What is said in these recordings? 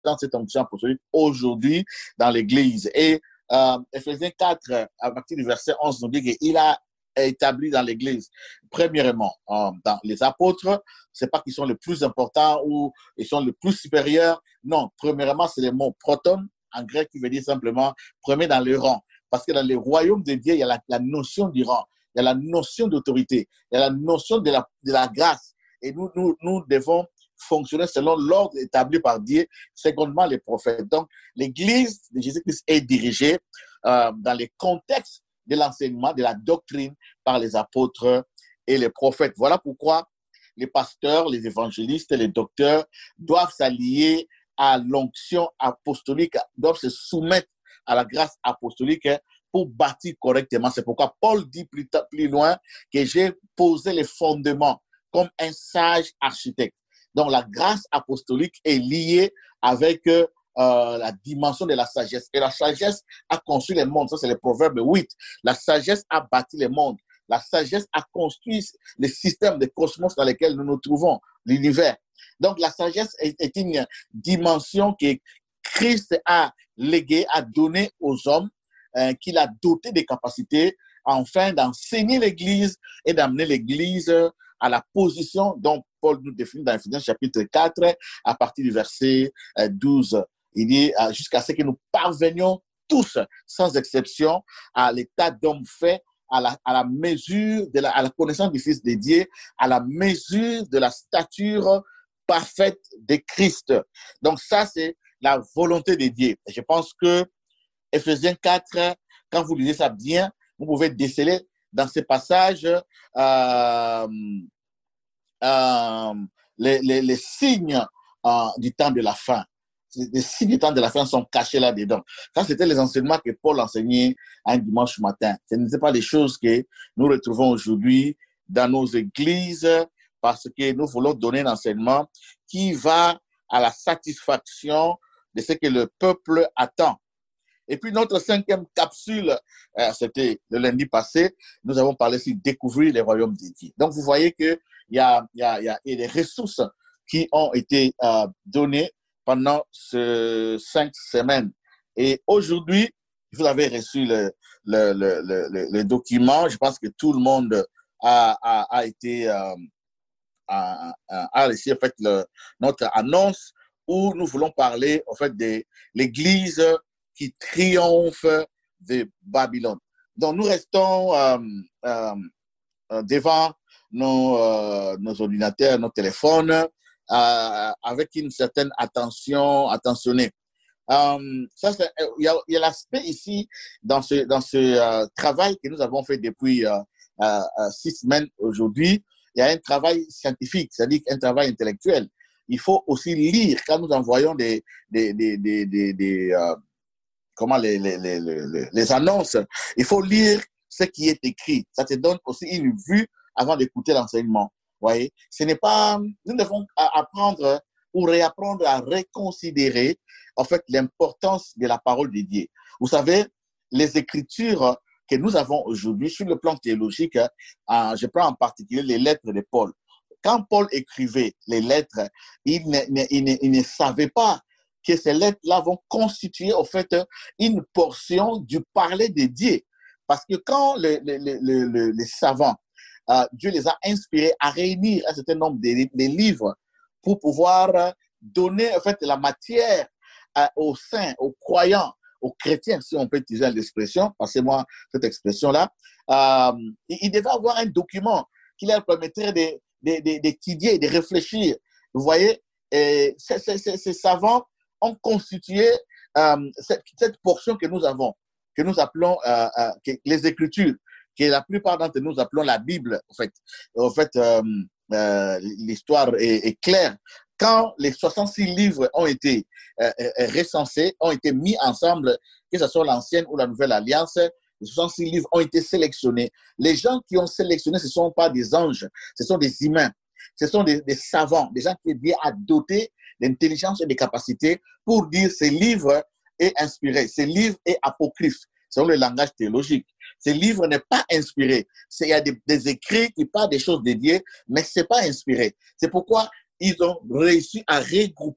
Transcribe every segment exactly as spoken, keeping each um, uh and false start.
dans cette onction apostolique aujourd'hui dans l'Église. Et euh, Éphésiens quatre, à partir du verset onze, nous dit qu'il a établi dans l'Église, premièrement, euh, dans les apôtres, c'est pas qu'ils sont les plus importants ou ils sont les plus supérieurs. Non, premièrement, c'est le mot proton, en grec, qui veut dire simplement premier dans le rang. Parce que dans le royaume de Dieu, il y a la, la notion du rang, il y a la notion d'autorité, il y a la notion de la, de la grâce. Et nous, nous, nous devons fonctionner selon l'ordre établi par Dieu, secondement les prophètes. Donc, l'Église de Jésus-Christ est dirigée euh, dans les contextes de l'enseignement, de la doctrine par les apôtres et les prophètes. Voilà pourquoi les pasteurs, les évangélistes et les docteurs doivent s'allier à l'onction apostolique, doivent se soumettre à la grâce apostolique pour bâtir correctement. C'est pourquoi Paul dit plus, plus loin que j'ai posé les fondements comme un sage architecte. Donc, la grâce apostolique est liée avec euh, la dimension de la sagesse. Et la sagesse a construit les mondes. Ça, c'est le Proverbe huit. La sagesse a bâti les mondes. La sagesse a construit le système de cosmos dans lequel nous nous trouvons, l'univers. Donc, la sagesse est, est une dimension que Christ a léguée, a donnée aux hommes, euh, qu'il a doté des capacités, afin d'enseigner l'Église et d'amener l'Église à la position dont Paul nous définit dans Éphésiens chapitre quatre, à partir du verset douze. Il dit jusqu'à ce que nous parvenions tous, sans exception, à l'état d'homme fait, à la, à la mesure, de la, à la connaissance du Fils de Dieu, à la mesure de la stature parfaite de Christ. Donc ça, c'est la volonté de Dieu. Et je pense que Éphésiens quatre, quand vous lisez ça bien, vous pouvez déceler dans ces passages euh, euh, les, les, les signes euh, du temps de la fin. Les signes du temps de la fin sont cachés là-dedans. Ça, c'était les enseignements que Paul enseignait un dimanche matin. Ce n'étaient pas des choses que nous retrouvons aujourd'hui dans nos églises parce que nous voulons donner un enseignement qui va à la satisfaction de ce que le peuple attend. Et puis, notre cinquième capsule, euh, c'était le lundi passé, nous avons parlé sur découvrir les royaumes de Dieu. Donc, vous voyez qu'il y a, y, a, y a des ressources qui ont été euh, données pendant ces cinq semaines. Et aujourd'hui, vous avez reçu le, le, le, le, le document. Je pense que tout le monde a, a, a été, euh, a, a reçu en fait, le, notre annonce où nous voulons parler en fait, de l'Église qui triomphe de Babylone. Donc, nous restons euh, euh, devant nos, euh, nos ordinateurs, nos téléphones, euh, avec une certaine attention, attentionnée. Euh, ça, c'est, il y a, il y a l'aspect ici, dans ce, dans ce euh, travail que nous avons fait depuis euh, euh, six semaines aujourd'hui, il y a un travail scientifique, c'est-à-dire un travail intellectuel. Il faut aussi lire, quand nous envoyons des, des, des, des, des, des euh, comment les, les, les, les, les annonces, il faut lire ce qui est écrit. Ça te donne aussi une vue avant d'écouter l'enseignement. Voyez, ce n'est pas, nous devons apprendre ou réapprendre à reconsidérer en fait l'importance de la parole de Dieu. Vous savez, les écritures que nous avons aujourd'hui sur le plan théologique, euh, je prends en particulier les lettres de Paul. Quand Paul écrivait les lettres, il ne, ne, il ne, il ne savait pas que ces lettres-là vont constituer en fait une portion du parler de Dieu. Parce que quand les, les, les, les, les savants, euh, Dieu les a inspirés à réunir un certain nombre de, de livres pour pouvoir donner en fait la matière euh, aux saints, aux croyants, aux chrétiens, si on peut utiliser l'expression, passez-moi cette expression-là, euh, il devait avoir un document qui leur permettrait d'étudier, de, de, de réfléchir. Vous voyez, et ces, ces, ces savants ont constitué euh, cette, cette portion que nous avons, que nous appelons euh, euh, que les Écritures, que la plupart d'entre nous appelons la Bible. En fait, en fait euh, euh, l'histoire est, est claire. Quand les soixante-six livres ont été euh, recensés, ont été mis ensemble, que ce soit l'Ancienne ou la Nouvelle Alliance, les soixante-six livres ont été sélectionnés. Les gens qui ont sélectionné, ce ne sont pas des anges, ce sont des humains. Ce sont des, des savants, des gens qui Dieu a dotés d'intelligence et de capacités pour dire ce livre est inspiré, ce livre est apocryphe, selon le langage théologique. Ce livre n'est pas inspiré. Il y a des, des écrits qui parlent des choses de Dieu, mais ce n'est pas inspiré. C'est pourquoi ils ont réussi à regrouper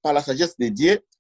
par la sagesse de Dieu,